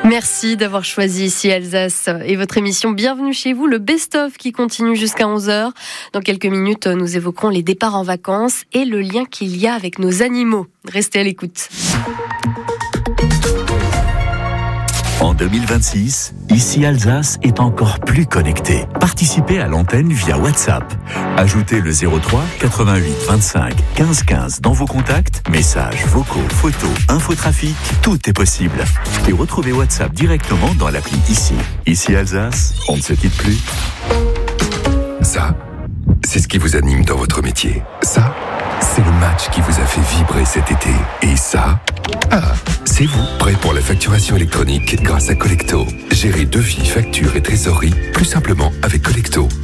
Merci d'avoir choisi Ici Alsace et votre émission Bienvenue chez vous, le best-of qui continue jusqu'à 11h. Dans quelques minutes, nous évoquerons les départs en vacances et le lien qu'il y a avec nos animaux. Restez à l'écoute. En 2026, Ici Alsace est encore plus connecté. Participez à l'antenne via WhatsApp. Ajoutez le 03 88 25 15 15 dans vos contacts. Messages, vocaux, photos, infotrafic, tout est possible. Et retrouvez WhatsApp directement dans l'appli Ici. Ici Alsace, on ne se quitte plus. Ça, c'est ce qui vous anime dans votre métier. Ça, c'est le match qui vous a fait vibrer cet été. Et ça, c'est vous, prêt pour la facturation électronique grâce à Collecto. Gérez devis, factures et trésorerie plus simplement avec Collecto.